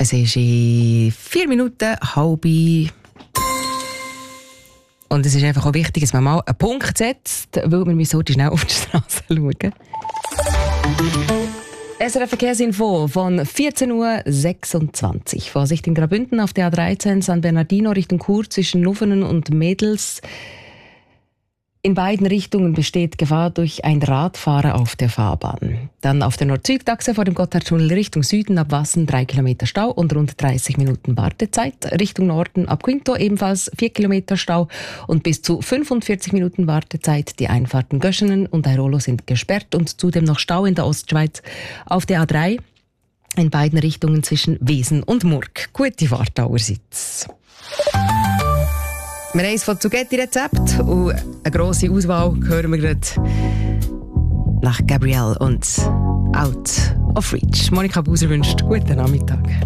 Es ist in 4 Minuten halb. Und es ist einfach auch wichtig, dass man mal einen Punkt setzt, weil wir müssen heute schnell auf die Straße schauen. SRF Verkehrsinfo von 14.26 Uhr. Vorsicht in Graubünden auf der A13 San Bernardino Richtung Chur zwischen Nuffenen und Mädels. In beiden Richtungen besteht Gefahr durch ein Radfahrer auf der Fahrbahn. Dann auf der Nord-Süd-Achse vor dem Gotthardtunnel Richtung Süden ab Wassen 3 Kilometer Stau und rund 30 Minuten Wartezeit. Richtung Norden ab Quinto ebenfalls 4 Kilometer Stau und bis zu 45 Minuten Wartezeit. Die Einfahrten Göschenen und Airolo sind gesperrt und zudem noch Stau in der Ostschweiz auf der A3 in beiden Richtungen zwischen Wesen und Murg. Gute Fahrt allerseits. Wir haben eins von Zugetti-Rezept und eine grosse Auswahl hören wir gerade nach Gabrielle und Out of Reach. Monika Buser wünscht guten Nachmittag.